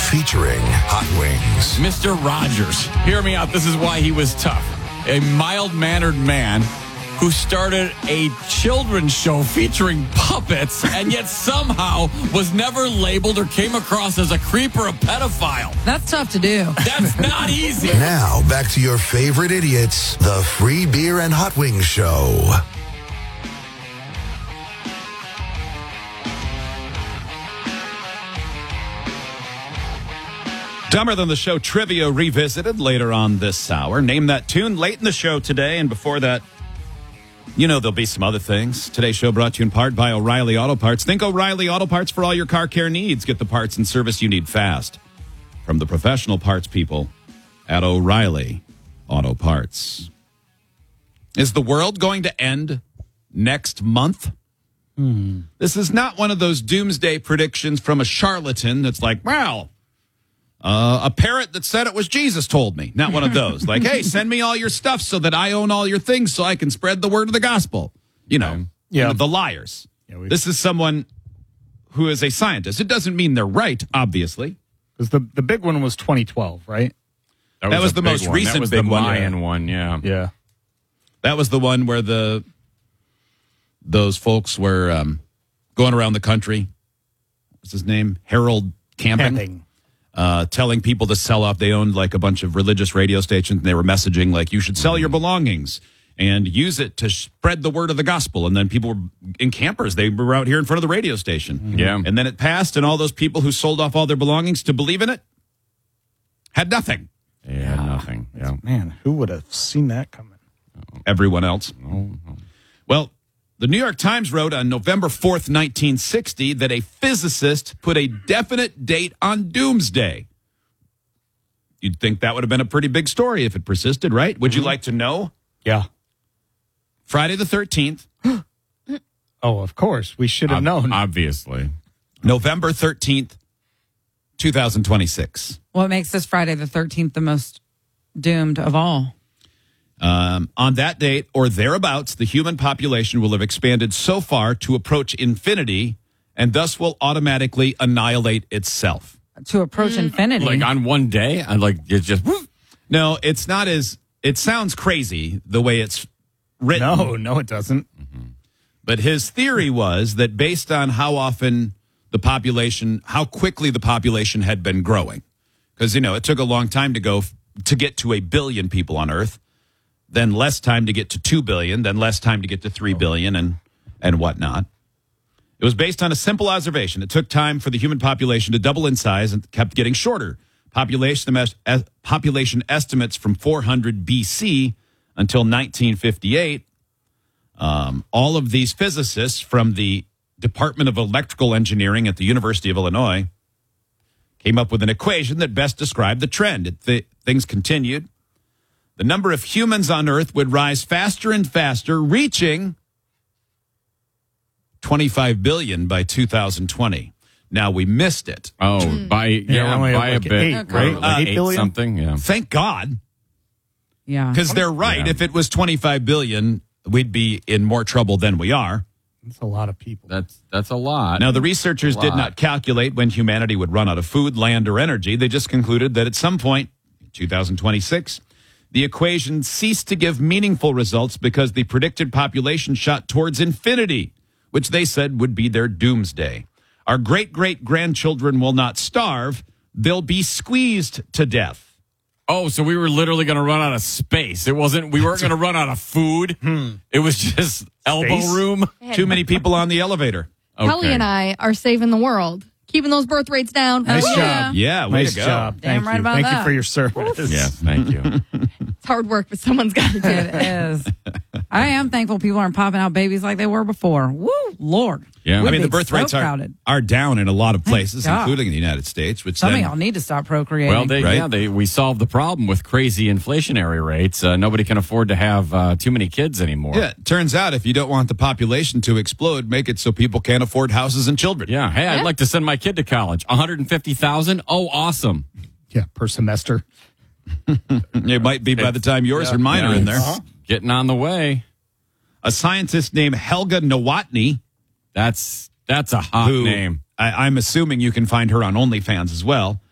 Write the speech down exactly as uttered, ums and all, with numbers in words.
featuring Hot Wings. Mister Rogers, hear me out. This is why he was tough. A mild-mannered man who started a children's show featuring puppets and yet somehow was never labeled or came across as a creep or a pedophile. That's tough to do. That's not easy. Now, back to your favorite idiots, the Free Beer and Hot Wings Show. Dumber Than the Show Trivia revisited later on this hour. Name that tune late in the show today, and before that, you know there'll be some other things. Today's show brought to you in part by O'Reilly Auto Parts. Think O'Reilly Auto Parts for all your car care needs. Get the parts and service you need fast from the professional parts people at O'Reilly Auto Parts. Is the world going to end next month? Hmm. This is not one of those doomsday predictions from a charlatan that's like, wow, Uh, a parrot that said it was Jesus told me. Not one of those. Like, hey, send me all your stuff so that I own all your things so I can spread the word of the gospel. You know, yeah. the liars. Yeah, we, this is someone who is a scientist. It doesn't mean they're right, obviously. Because the, the big one was twenty twelve, right? That was, that was a the big most one. recent that was big the one. Mayan one, yeah. Yeah. That was the one where the those folks were um, going around the country. What's his name? Harold Camping. Camping. Uh, telling people to sell off. They owned like a bunch of religious radio stations, and they were messaging like, you should sell your belongings and use it to spread the word of the gospel. And then people were in campers. They were out here in front of the radio station. Yeah. And then it passed, and all those people who sold off all their belongings to believe in it had nothing. Yeah, nothing. Yeah. Man, who would have seen that coming? Everyone else. Oh, oh. Well, the New York Times wrote on November fourth, nineteen sixty, that a physicist put a definite date on doomsday. You'd think that would have been a pretty big story if it persisted, right? Would mm-hmm. you like to know? Yeah. Friday the thirteenth. Oh, of course. We should have Ob- known. Obviously. November thirteenth, twenty twenty-six. What makes this Friday the thirteenth the most doomed of all? Um, on that date or thereabouts, the human population will have expanded so far to approach infinity and thus will automatically annihilate itself. To approach mm. infinity? Like on one day? I like it's just... No, it's not as... It sounds crazy the way it's written. No, no, it doesn't. Mm-hmm. But his theory was that based on how often the population, how quickly the population had been growing, because, you know, it took a long time to go to get to a billion people on Earth, then less time to get to two billion, then less time to get to three billion and, and whatnot. It was based on a simple observation. It took time for the human population to double in size and kept getting shorter. Population, population estimates from four hundred B C until nineteen fifty-eight. Um, all of these physicists from the Department of Electrical Engineering at the University of Illinois came up with an equation that best described the trend. It, th- things continued. The number of humans on Earth would rise faster and faster, reaching twenty-five billion by two thousand twenty. Now, we missed it. Oh, mm. by, yeah, yeah by like a bit. Eight, right? right? Like Uh, eight eight billion? something, yeah. Thank God. Yeah. Because they're right. Yeah. If it was twenty-five billion, we'd be in more trouble than we are. That's a lot of people. That's that's a lot. Now, the researchers did not calculate when humanity would run out of food, land, or energy. They just concluded that at some point, two thousand twenty-six, the equation ceased to give meaningful results because the predicted population shot towards infinity, which they said would be their doomsday. Our great-great-grandchildren will not starve. They'll be squeezed to death. Oh, so we were literally going to run out of space. It wasn't, we weren't going to run out of food. Hmm. It was just elbow Space? room. Too many people on the elevator. Okay. Kelly and I are saving the world, keeping those birth rates down. Nice Oh, job. Yeah, way Nice to go. job. Damn Thank right you. about Thank that. you for your service. Yes, thank you. It's hard work, but someone's got to do It it. is. I am thankful people aren't popping out babies like they were before. Woo, Lord. Yeah. We'd I mean, be the birth so rates are, crowded. are down in a lot of places, God. including the United States, which Some then, of y'all need to stop procreating. Well, they, Right? yeah, they we solved the problem with crazy inflationary rates. Uh, nobody can afford to have uh, too many kids anymore. yeah, it turns out if you don't want the population to explode, make it so people can't afford houses and children. Yeah. Hey, I'd like to send my kid to college. one hundred fifty thousand. Oh, awesome. Yeah, per semester. It might be by the time yours Yeah. or mine Yeah, are in there. it's Getting on the way. A scientist named Helga Nowotny, That's that's a hot who name. I, I'm assuming you can find her on OnlyFans as well,